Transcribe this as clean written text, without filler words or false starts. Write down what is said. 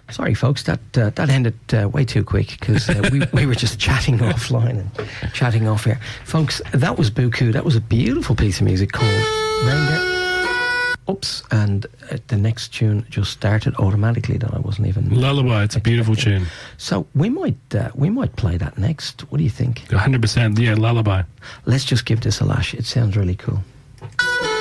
Sorry, folks, that ended way too quick because we were just chatting offline and chatting off air. Folks, that was Buku. That was a beautiful piece of music called Reindeer. Oops, and the next tune just started automatically that I wasn't even... Lullaby, it's a beautiful tune. So we might play that next. What do you think? 100%, yeah, Lullaby. Let's just give this a lash. It sounds really cool.